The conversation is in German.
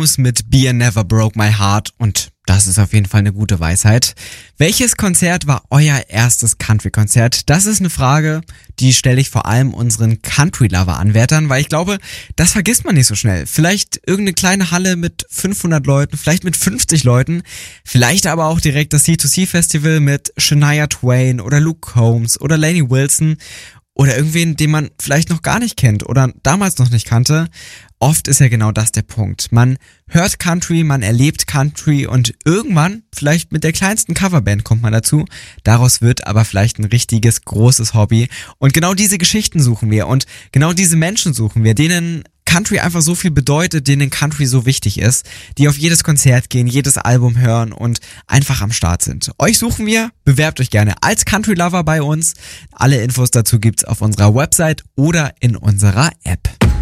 Muse mit Beer Never Broke My Heart und das ist auf jeden Fall eine gute Weisheit. Welches Konzert war euer erstes Country-Konzert? Das ist eine Frage, die stelle ich vor allem unseren Country-Lover-Anwärtern, weil ich glaube, das vergisst man nicht so schnell. Vielleicht irgendeine kleine Halle mit 500 Leuten, vielleicht mit 50 Leuten, vielleicht aber auch direkt das C2C-Festival mit Shania Twain oder Luke Combs oder Lainey Wilson oder irgendwen, den man vielleicht noch gar nicht kennt oder damals noch nicht kannte. Oft ist ja genau das der Punkt. Man hört Country, man erlebt Country und irgendwann, vielleicht mit der kleinsten Coverband kommt man dazu, daraus wird aber vielleicht ein richtiges, großes Hobby. Und genau diese Geschichten suchen wir und genau diese Menschen suchen wir, denen Country einfach so viel bedeutet, denen Country so wichtig ist, die auf jedes Konzert gehen, jedes Album hören und einfach am Start sind. Euch suchen wir, bewerbt euch gerne als Country-Lover bei uns. Alle Infos dazu gibt's auf unserer Website oder in unserer App.